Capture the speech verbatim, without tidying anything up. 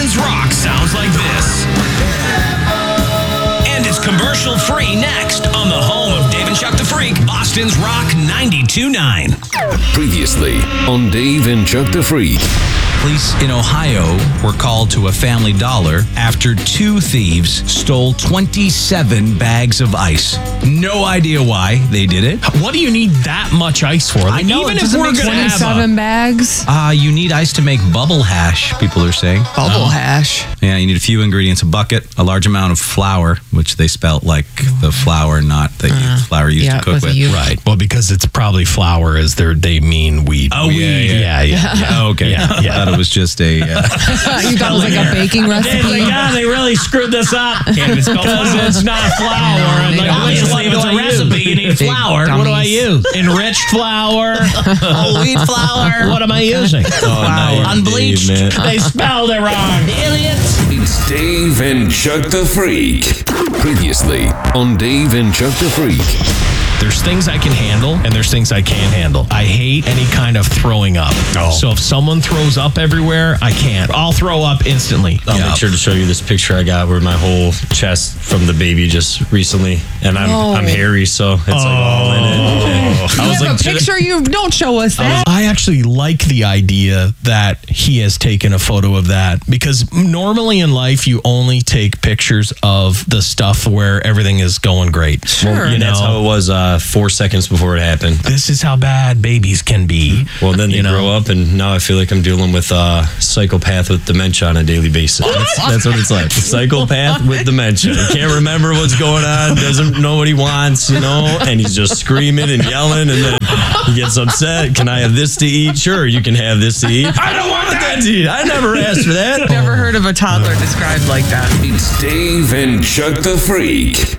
Boston's Rock sounds like this. And it's commercial free next on the home of Dave and Chuck the Freak, Boston's Rock ninety-two point nine. Previously on Dave and Chuck the Freak. Police in Ohio were called to a Family Dollar after two thieves stole twenty-seven bags of ice. No idea why they did it. What do you need that much ice for? Like, I know, even it if doesn't we're make going to have twenty-seven a, bags. Uh, you need ice to make bubble hash, people are saying. Bubble hash. Yeah, you need a few ingredients, a bucket, a large amount of flour, which they spelt like the flour, not the uh, flour used yeah, to cook with with. a U. right. Well, because it's probably flour, as they they mean weed. Oh, weed. Yeah, yeah, yeah. yeah. Oh, okay. Yeah, yeah. I thought it was just a... Uh, You thought it was like a baking recipe? God, they really screwed this up. Because it's not flour. And like, Obviously, if it's a recipe, you need flour. Big What do I dummies. use? Enriched flour. Whole wheat flour. What am I using? flour. Unbleached. They spelled it wrong. Idiots. It's Dave and Chuck the Freak. Previously on Dave and Chuck the Freak. There's things I can handle, and there's things I can't handle. I hate any kind of throwing up. Oh. So if someone throws up everywhere, I can't. I'll throw up instantly. I'll Yeah. make sure to show you this picture I got where my whole chest from the baby just recently, and I'm No. I'm hairy, so it's like all in it. You I was have like, a picture? You don't show us that. I actually like the idea that he has taken a photo of that, because normally in life you only take pictures of the stuff where everything is going great. Sure. You and that's how know, it was uh, four seconds before it happened. this is how bad babies can be. Well, then they You know? grow up, and now I feel like I'm dealing with a psychopath with dementia on a daily basis. That's, that's what it's like. A psychopath with dementia. He can't remember what's going on, doesn't know what he wants, you know, and he's just screaming and yelling, and then he gets upset. Can I have this to eat? Sure, you can have this to eat. I don't want that to eat. I never asked for that. Never heard of a toddler described like that. It's Dave and Chuck the Freak.